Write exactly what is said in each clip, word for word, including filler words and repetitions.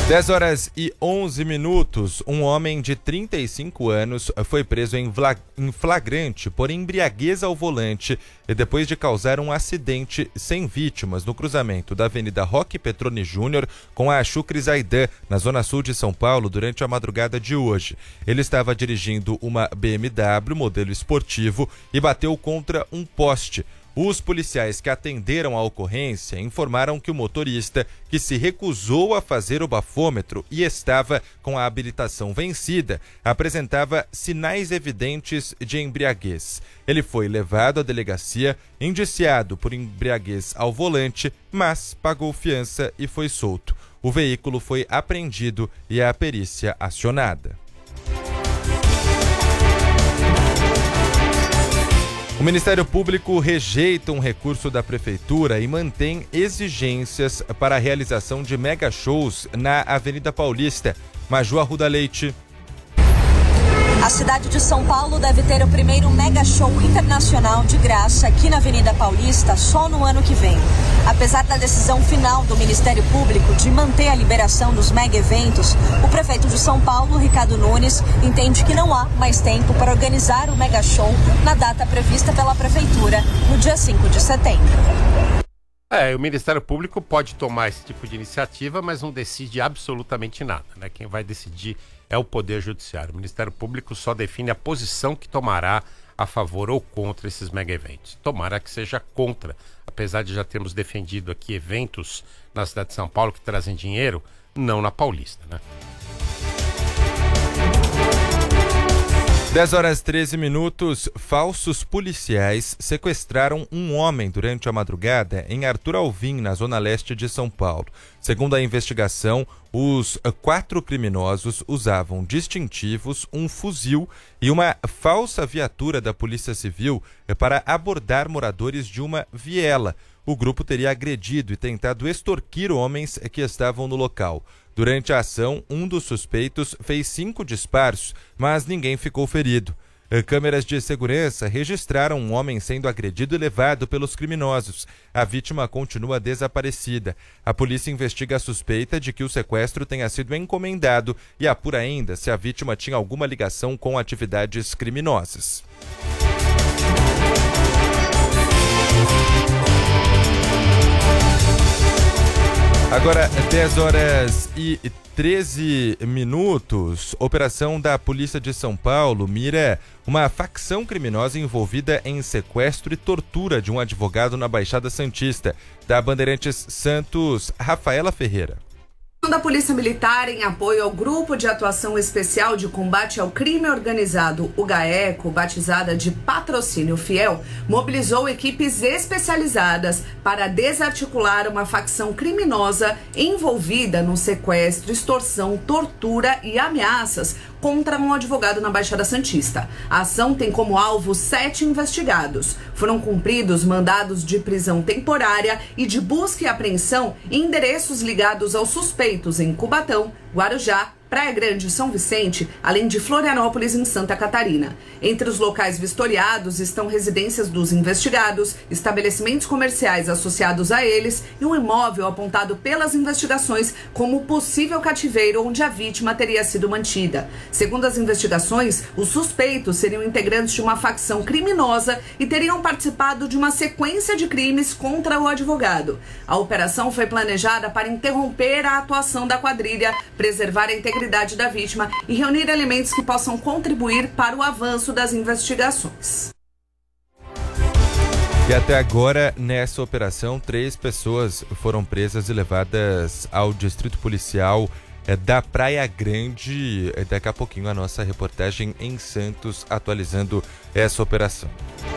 dez horas e onze minutos, um homem de trinta e cinco anos foi preso em flagrante por embriaguez ao volante e depois de causar um acidente sem vítimas no cruzamento da Avenida Roque Petroni Júnior com a Chucre Zaidan, na zona sul de São Paulo, durante a madrugada de hoje. Ele estava dirigindo uma B M W modelo esportivo e bateu contra um poste. Os policiais que atenderam a ocorrência informaram que o motorista, que se recusou a fazer o bafômetro e estava com a habilitação vencida, apresentava sinais evidentes de embriaguez. Ele foi levado à delegacia, indiciado por embriaguez ao volante, mas pagou fiança e foi solto. O veículo foi apreendido e a perícia acionada. O Ministério Público rejeita um recurso da Prefeitura e mantém exigências para a realização de mega shows na Avenida Paulista. Maju Arruda Leite. A cidade de São Paulo deve ter o primeiro mega show internacional de graça aqui na Avenida Paulista só no ano que vem. Apesar da decisão final do Ministério Público de manter a liberação dos mega eventos, o prefeito de São Paulo, Ricardo Nunes, entende que não há mais tempo para organizar o mega show na data prevista pela Prefeitura, no dia cinco de setembro. É, o Ministério Público pode tomar esse tipo de iniciativa, mas não decide absolutamente nada, né? Quem vai decidir é o Poder Judiciário. O Ministério Público só define a posição que tomará a favor ou contra esses mega eventos. Tomara que seja contra, apesar de já termos defendido aqui eventos na cidade de São Paulo que trazem dinheiro, não na Paulista, né? dez horas e treze minutos, falsos policiais sequestraram um homem durante a madrugada em Arthur Alvim, na zona leste de São Paulo. Segundo a investigação, os quatro criminosos usavam distintivos, um fuzil e uma falsa viatura da Polícia Civil para abordar moradores de uma viela. O grupo teria agredido e tentado extorquir homens que estavam no local. Durante a ação, um dos suspeitos fez cinco disparos, mas ninguém ficou ferido. Câmeras de segurança registraram um homem sendo agredido e levado pelos criminosos. A vítima continua desaparecida. A polícia investiga a suspeita de que o sequestro tenha sido encomendado e apura ainda se a vítima tinha alguma ligação com atividades criminosas. Agora, dez horas e treze minutos, operação da Polícia de São Paulo mira uma facção criminosa envolvida em sequestro e tortura de um advogado na Baixada Santista. Da Bandeirantes Santos, Rafaela Ferreira. Da Polícia Militar, em apoio ao Grupo de Atuação Especial de Combate ao Crime Organizado, o GAECO, batizada de Patrocínio Fiel, mobilizou equipes especializadas para desarticular uma facção criminosa envolvida no sequestro, extorsão, tortura e ameaças contra um advogado na Baixada Santista. A ação tem como alvo sete investigados. Foram cumpridos mandados de prisão temporária e de busca e apreensão em endereços ligados aos suspeitos em Cubatão, Guarujá, Praia Grande e São Vicente, além de Florianópolis, em Santa Catarina. Entre os locais vistoriados estão residências dos investigados, estabelecimentos comerciais associados a eles e um imóvel apontado pelas investigações como possível cativeiro onde a vítima teria sido mantida. Segundo as investigações, os suspeitos seriam integrantes de uma facção criminosa e teriam participado de uma sequência de crimes contra o advogado. A operação foi planejada para interromper a atuação da quadrilha, preservar a integridade da vítima e reunir elementos que possam contribuir para o avanço das investigações. E até agora, nessa operação, três pessoas foram presas e levadas ao distrito policial da Praia Grande. Daqui a pouquinho a nossa reportagem em Santos atualizando essa operação.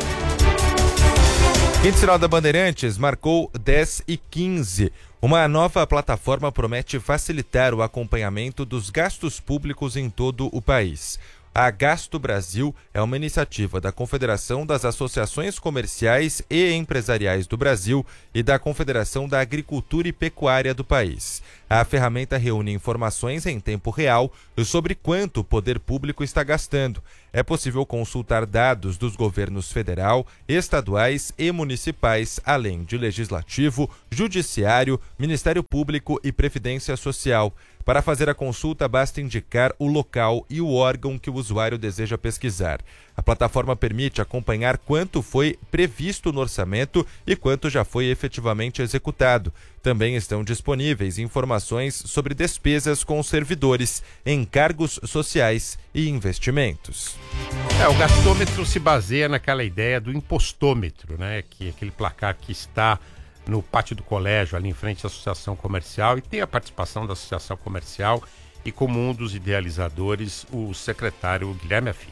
Quinto sinal da Bandeirantes marcou dez e quinze. Uma nova plataforma promete facilitar o acompanhamento dos gastos públicos em todo o país. A Gasto Brasil é uma iniciativa da Confederação das Associações Comerciais e Empresariais do Brasil e da Confederação da Agricultura e Pecuária do país. A ferramenta reúne informações em tempo real sobre quanto o poder público está gastando. É possível consultar dados dos governos federal, estaduais e municipais, além de legislativo, judiciário, Ministério Público e Previdência Social. Para fazer a consulta, basta indicar o local e o órgão que o usuário deseja pesquisar. A plataforma permite acompanhar quanto foi previsto no orçamento e quanto já foi efetivamente executado. Também estão disponíveis informações sobre despesas com servidores, encargos sociais e investimentos. É, o gastômetro se baseia naquela ideia do impostômetro, né? Que é aquele placar que está no pátio do colégio, ali em frente à Associação Comercial, e tem a participação da Associação Comercial e, como um dos idealizadores, o secretário Guilherme Afif.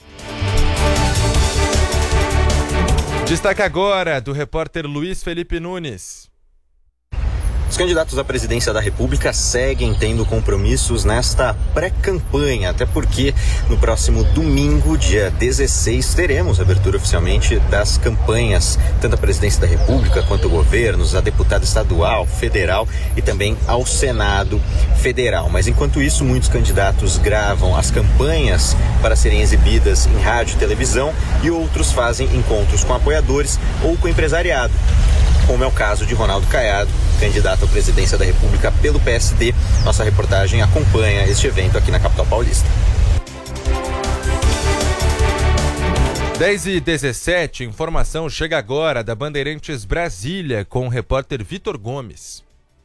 Destaque agora do repórter Luiz Felipe Nunes. Os candidatos à presidência da República seguem tendo compromissos nesta pré-campanha, até porque no próximo domingo, dia dezesseis, teremos a abertura oficialmente das campanhas, tanto à presidência da República quanto governos, a deputada estadual, federal e também ao Senado Federal. Mas enquanto isso, muitos candidatos gravam as campanhas para serem exibidas em rádio e televisão e outros fazem encontros com apoiadores ou com empresariado, como é o caso de Ronaldo Caiado, candidato à presidência da República pelo P S D. Nossa reportagem acompanha este evento aqui na capital paulista. dez e dezessete, informação chega agora da Bandeirantes Brasília com o repórter Vitor Gomes.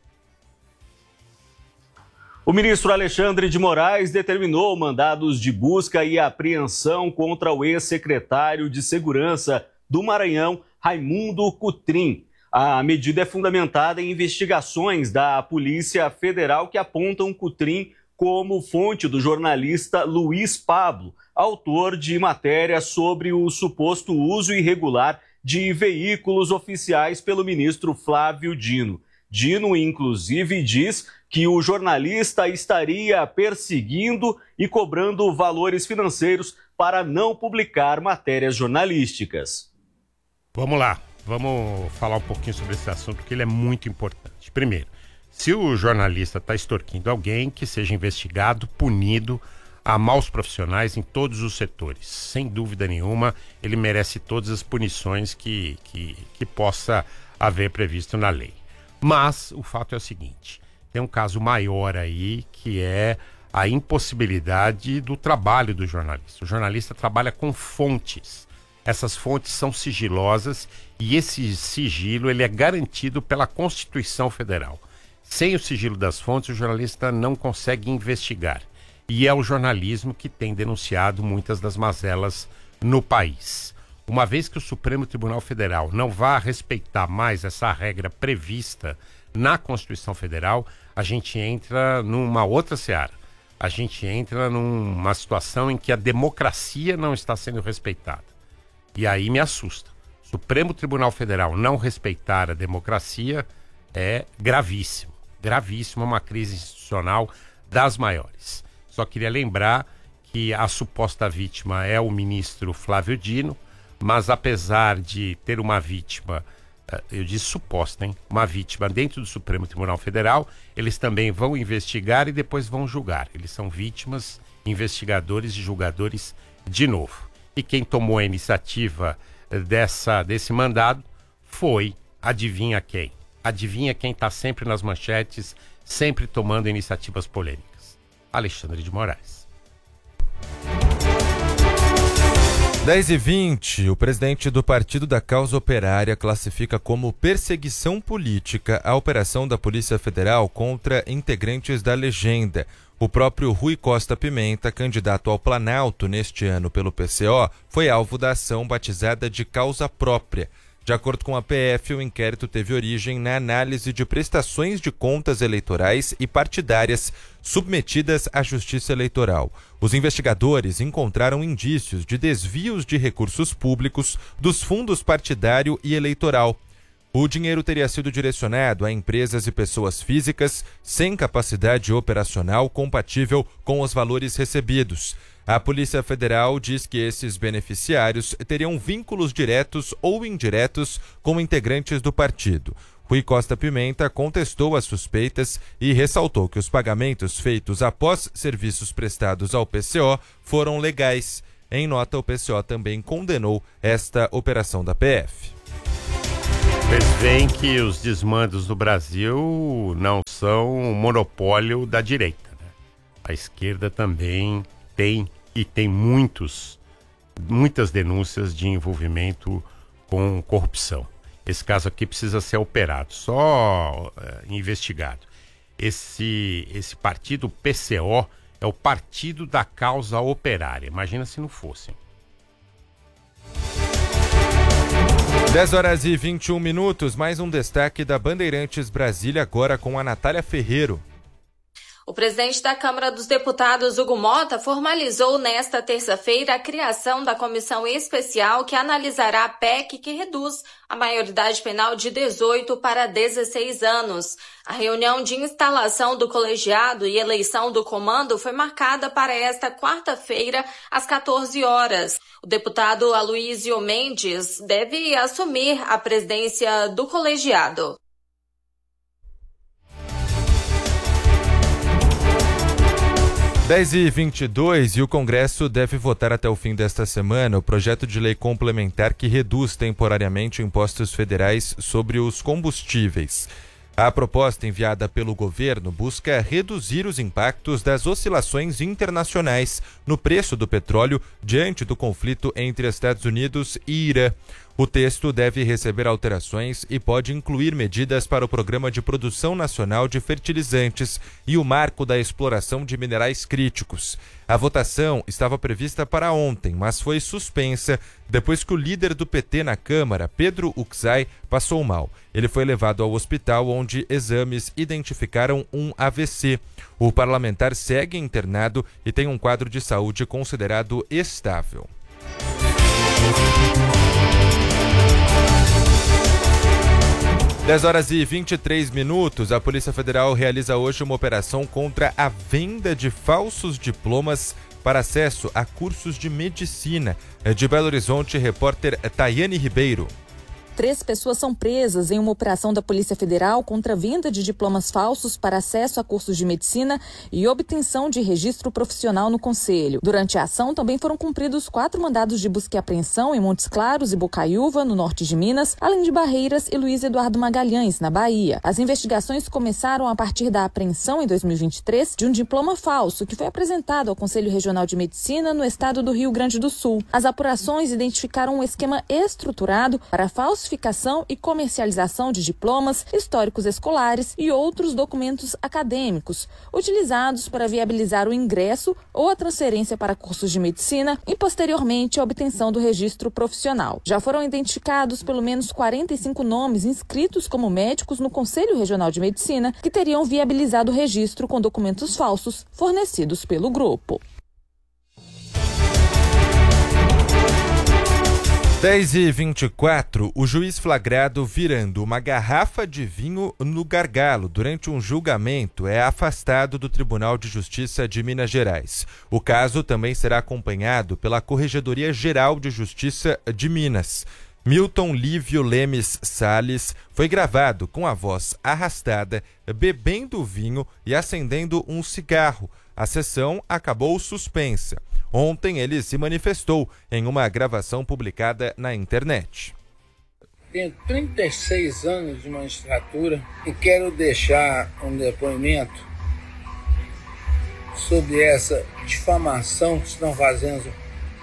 O ministro Alexandre de Moraes determinou mandados de busca e apreensão contra o ex-secretário de Segurança do Maranhão, Raimundo Cotrim. A medida é fundamentada em investigações da Polícia Federal que apontam Cotrim como fonte do jornalista Luiz Pablo, autor de matéria sobre o suposto uso irregular de veículos oficiais pelo ministro Flávio Dino. Dino, inclusive, diz que o jornalista estaria perseguindo e cobrando valores financeiros para não publicar matérias jornalísticas. Vamos lá. Vamos falar um pouquinho sobre esse assunto, que ele é muito importante. Primeiro, se o jornalista está extorquindo alguém, que seja investigado, punido, há maus profissionais em todos os setores. Sem dúvida nenhuma, ele merece todas as punições que, que, que possa haver previsto na lei. Mas o fato é o seguinte, tem um caso maior aí, que é a impossibilidade do trabalho do jornalista. O jornalista trabalha com fontes. Essas fontes são sigilosas e esse sigilo ele é garantido pela Constituição Federal. Sem o sigilo das fontes, o jornalista não consegue investigar. E é o jornalismo que tem denunciado muitas das mazelas no país. Uma vez que o Supremo Tribunal Federal não vá respeitar mais essa regra prevista na Constituição Federal, a gente entra numa outra seara. A gente entra numa situação em que a democracia não está sendo respeitada. E aí me assusta. Supremo Tribunal Federal não respeitar a democracia é gravíssimo. Gravíssimo, é uma crise institucional das maiores. Só queria lembrar que a suposta vítima é o ministro Flávio Dino, mas apesar de ter uma vítima, eu disse suposta, hein? Uma vítima dentro do Supremo Tribunal Federal, eles também vão investigar e depois vão julgar. Eles são vítimas, investigadores e julgadores de novo. E quem tomou a iniciativa dessa, desse mandado foi, adivinha quem? Adivinha quem está sempre nas manchetes, sempre tomando iniciativas polêmicas? Alexandre de Moraes. dez e vinte, o presidente do Partido da Causa Operária classifica como perseguição política a operação da Polícia Federal contra integrantes da Legenda. O próprio Rui Costa Pimenta, candidato ao Planalto neste ano pelo P C O, foi alvo da ação batizada de causa própria. De acordo com a P F, o inquérito teve origem na análise de prestações de contas eleitorais e partidárias submetidas à Justiça Eleitoral. Os investigadores encontraram indícios de desvios de recursos públicos dos fundos partidário e eleitoral. O dinheiro teria sido direcionado a empresas e pessoas físicas sem capacidade operacional compatível com os valores recebidos. A Polícia Federal diz que esses beneficiários teriam vínculos diretos ou indiretos com integrantes do partido. Rui Costa Pimenta contestou as suspeitas e ressaltou que os pagamentos feitos após serviços prestados ao P C O foram legais. Em nota, o P C O também condenou esta operação da P F. Vocês veem que os desmandos do Brasil não são um monopólio da direita, né? A esquerda também tem, e tem muitos, muitas denúncias de envolvimento com corrupção. Esse caso aqui precisa ser operado, só é, investigado. Esse, esse partido P C O é o Partido da Causa Operária. Imagina se não fossem. dez horas e vinte e um minutos, mais um destaque da Bandeirantes Brasília, agora com a Natália Ferreiro. O presidente da Câmara dos Deputados, Hugo Mota, formalizou nesta terça-feira a criação da comissão especial que analisará a P E C que reduz a maioridade penal de dezoito para dezesseis anos. A reunião de instalação do colegiado e eleição do comando foi marcada para esta quarta-feira, às quatorze horas. O deputado Aloysio Mendes deve assumir a presidência do colegiado. dez e vinte e dois, e o Congresso deve votar até o fim desta semana o projeto de lei complementar que reduz temporariamente impostos federais sobre os combustíveis. A proposta enviada pelo governo busca reduzir os impactos das oscilações internacionais no preço do petróleo diante do conflito entre Estados Unidos e Irã. O texto deve receber alterações e pode incluir medidas para o Programa de Produção Nacional de Fertilizantes e o Marco da Exploração de Minerais Críticos. A votação estava prevista para ontem, mas foi suspensa depois que o líder do P T na Câmara, Pedro Uczai, passou mal. Ele foi levado ao hospital onde exames identificaram um A V C. O parlamentar segue internado e tem um quadro de saúde considerado estável. dez horas e vinte e três minutos, a Polícia Federal realiza hoje uma operação contra a venda de falsos diplomas para acesso a cursos de medicina. De Belo Horizonte, repórter Tayane Ribeiro. Três pessoas são presas em uma operação da Polícia Federal contra a venda de diplomas falsos para acesso a cursos de medicina e obtenção de registro profissional no Conselho. Durante a ação, também foram cumpridos quatro mandados de busca e apreensão em Montes Claros e Bocaiúva, no norte de Minas, além de Barreiras e Luiz Eduardo Magalhães, na Bahia. As investigações começaram a partir da apreensão, em dois mil e vinte e três, de um diploma falso que foi apresentado ao Conselho Regional de Medicina no estado do Rio Grande do Sul. As apurações identificaram um esquema estruturado para falsificação falsificação e comercialização de diplomas, históricos escolares e outros documentos acadêmicos, utilizados para viabilizar o ingresso ou a transferência para cursos de medicina e, posteriormente, a obtenção do registro profissional. Já foram identificados pelo menos quarenta e cinco nomes inscritos como médicos no Conselho Regional de Medicina que teriam viabilizado o registro com documentos falsos fornecidos pelo grupo. dez e vinte e quatro, o juiz flagrado virando uma garrafa de vinho no gargalo durante um julgamento é afastado do Tribunal de Justiça de Minas Gerais. O caso também será acompanhado pela Corregedoria Geral de Justiça de Minas. Milton Lívio Lemes Salles foi gravado com a voz arrastada, bebendo vinho e acendendo um cigarro. A sessão acabou suspensa. Ontem ele se manifestou em uma gravação publicada na internet. Tenho trinta e seis anos de magistratura e quero deixar um depoimento sobre essa difamação que estão fazendo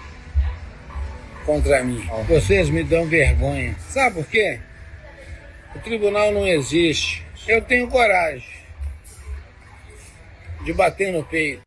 contra mim. Vocês me dão vergonha. Sabe por quê? O tribunal não existe. Eu tenho coragem de bater no peito.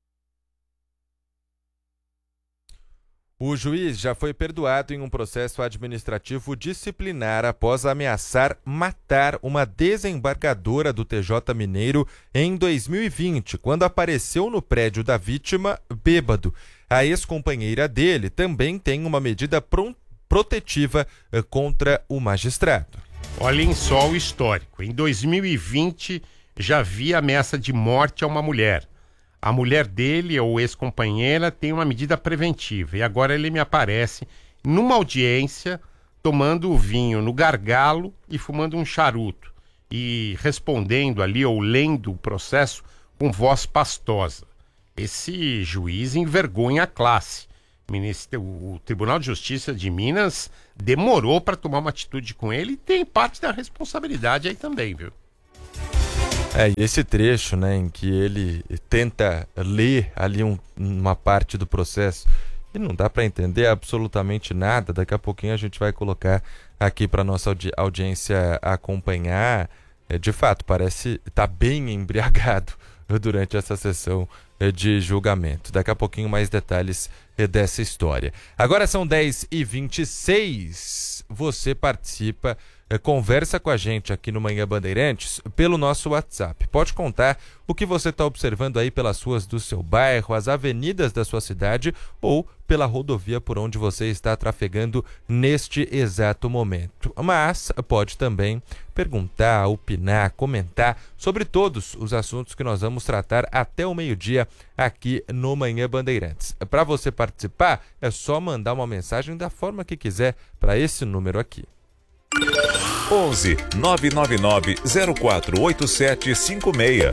O juiz já foi perdoado em um processo administrativo disciplinar após ameaçar matar uma desembargadora do T J Mineiro em dois mil e vinte, quando apareceu no prédio da vítima bêbado. A ex-companheira dele também tem uma medida pro- protetiva contra o magistrado. Olhem só o histórico. Em dois mil e vinte já havia ameaça de morte a uma mulher. A mulher dele, ou ex-companheira, tem uma medida preventiva. E agora ele me aparece numa audiência, tomando o vinho no gargalo e fumando um charuto. E respondendo ali, ou lendo o processo, com voz pastosa. Esse juiz envergonha a classe. O, o Tribunal de Justiça de Minas demorou para tomar uma atitude com ele e tem parte da responsabilidade aí também, viu? É, e esse trecho, né, em que ele tenta ler ali um, uma parte do processo e não dá para entender absolutamente nada, daqui a pouquinho a gente vai colocar aqui para nossa audi- audiência acompanhar. É, de fato, parece estar bem embriagado durante essa sessão de julgamento. Daqui a pouquinho mais detalhes dessa história. Agora são dez e vinte e seis. Você participa, conversa com a gente aqui no Manhã Bandeirantes pelo nosso WhatsApp. Pode contar o que você está observando aí pelas ruas do seu bairro, as avenidas da sua cidade ou pela rodovia por onde você está trafegando neste exato momento. Mas pode também perguntar, opinar, comentar sobre todos os assuntos que nós vamos tratar até o meio-dia aqui no Manhã Bandeirantes. Para você participar, é só mandar uma mensagem da forma que quiser para esse número aqui. onze nove nove nove zero quatro oito sete cinco seis.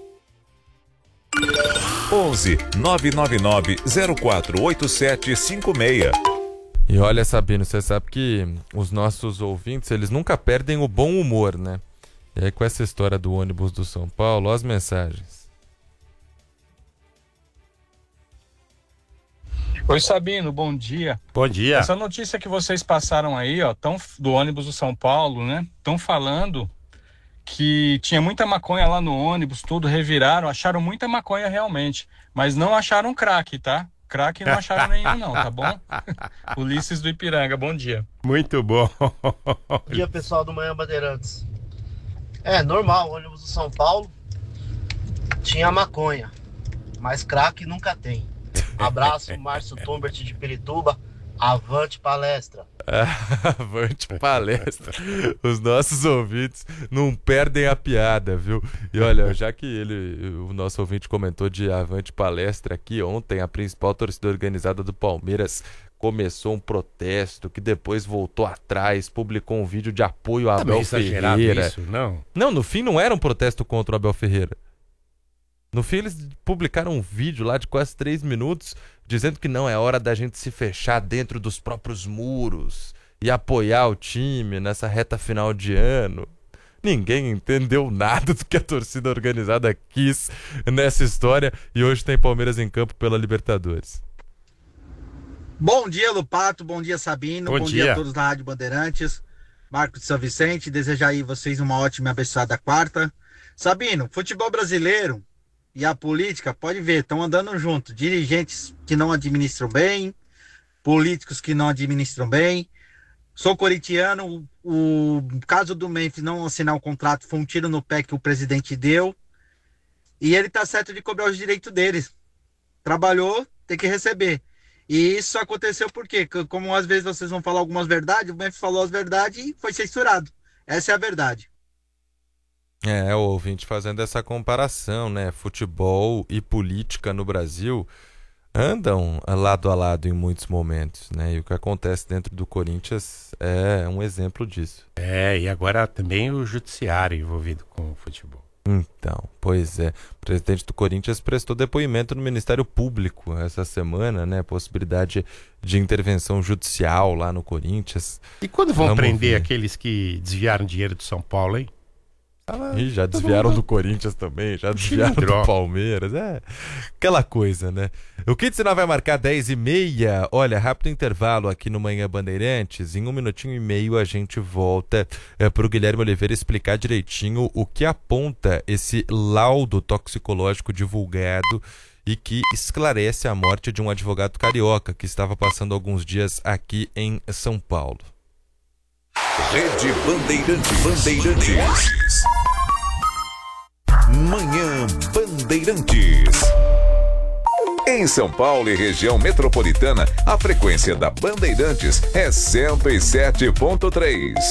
onze nove nove nove zero quatro oito sete cinco seis. E olha, Sabino, você sabe que os nossos ouvintes, eles nunca perdem o bom humor, né? E aí com essa história do ônibus do São Paulo, ó as mensagens. Oi, Sabino, bom dia. Bom dia. Essa notícia que vocês passaram aí, ó, tão, do ônibus do São Paulo, né? Estão falando que tinha muita maconha lá no ônibus, tudo, reviraram, acharam muita maconha realmente, mas não acharam crack, tá? Crack não acharam nenhum não, tá bom? Ulisses do Ipiranga, bom dia. Muito bom. Bom dia, pessoal do Manhã Bandeirantes. É, normal, o ônibus do São Paulo tinha maconha, mas crack nunca tem. Abraço, Márcio Tombert de Pirituba. Avante palestra. Avante palestra. Os nossos ouvintes não perdem a piada, viu? E olha, já que ele, o nosso ouvinte comentou de avante palestra aqui ontem, a principal torcida organizada do Palmeiras começou um protesto que depois voltou atrás, publicou um vídeo de apoio a Abel Ferreira. Isso, não? Não, no fim não era um protesto contra o Abel Ferreira. No fim eles publicaram um vídeo lá de quase três minutos dizendo que não é hora da gente se fechar dentro dos próprios muros e apoiar o time nessa reta final de ano. Ninguém entendeu nada do que a torcida organizada quis nessa história e hoje tem Palmeiras em campo pela Libertadores. Bom dia, Lupato, bom dia, Sabino, bom, bom dia. dia a todos da Rádio Bandeirantes. Marcos de São Vicente, desejar aí vocês uma ótima e abençoada quarta. Sabino, futebol brasileiro e a política, pode ver, estão andando junto. Dirigentes que não administram bem, políticos que não administram bem. Sou corintiano, o, o caso do Memphis não assinar o contrato foi um tiro no pé que o presidente deu. E ele tá certo de cobrar os direitos deles. Trabalhou, tem que receber. E isso aconteceu porque, como às vezes vocês vão falar algumas verdades, o Memphis falou as verdades e foi censurado. Essa é a verdade. É, o ouvinte fazendo essa comparação, né? Futebol e política no Brasil andam lado a lado em muitos momentos, né? E o que acontece dentro do Corinthians é um exemplo disso. É, e agora também o judiciário envolvido com o futebol. Então, pois é. O presidente do Corinthians prestou depoimento no Ministério Público essa semana, né? Possibilidade de intervenção judicial lá no Corinthians. E quando vão Vamos prender ver. aqueles que desviaram dinheiro do São Paulo, hein? E já desviaram do Corinthians também, já desviaram do Palmeiras, é aquela coisa, né? O Kit Sinal vai marcar dez e meia, olha, rápido intervalo aqui no Manhã Bandeirantes, em um minutinho e meio a gente volta é, para o Guilherme Oliveira explicar direitinho o que aponta esse laudo toxicológico divulgado e que esclarece a morte de um advogado carioca que estava passando alguns dias aqui em São Paulo. Rede Bandeirantes. Bandeirantes. Manhã Bandeirantes. Em São Paulo e região metropolitana, a frequência da Bandeirantes é cento e sete ponto três.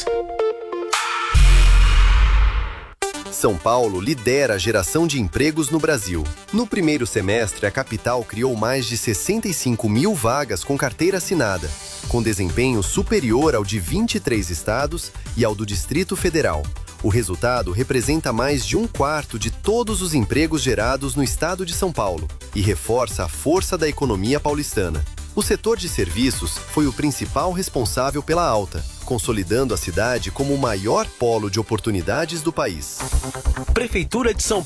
São Paulo lidera a geração de empregos no Brasil. No primeiro semestre, a capital criou mais de sessenta e cinco mil vagas com carteira assinada, com desempenho superior ao de vinte e três estados e ao do Distrito Federal. O resultado representa mais de um quarto de todos os empregos gerados no estado de São Paulo e reforça a força da economia paulistana. O setor de serviços foi o principal responsável pela alta, consolidando a cidade como o maior polo de oportunidades do país. Prefeitura de São